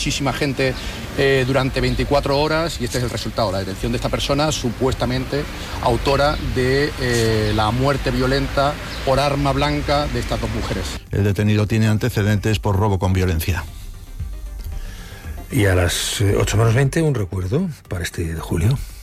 muchísima gente durante 24 horas y este es el resultado, la detención de esta persona supuestamente autora de la muerte violenta por arma blanca de estas dos mujeres. El detenido tiene antecedentes por robo con violencia. Y a las 8:20, un recuerdo para este de julio.